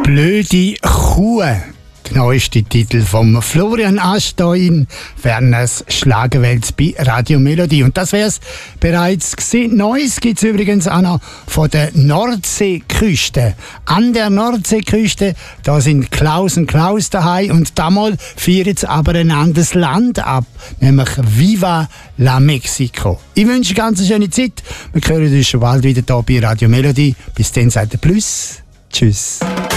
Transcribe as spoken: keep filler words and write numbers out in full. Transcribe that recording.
Blöde Kuh. Der neueste Titel von Florian Asch hier in Werners Schlagerwelt bei Radio Melodie. Und das wär's bereits gesehen. Neues gibt's übrigens auch noch von der Nordseeküste. An der Nordseeküste, da sind Klaus und Klaus daheim und damals feiern sie aber ein anderes Land ab, nämlich Viva la Mexico. Ich wünsche eine ganz schöne Zeit. Wir hören uns schon bald wieder hier bei Radio Melodie. Bis dann sagt der Plus. Tschüss.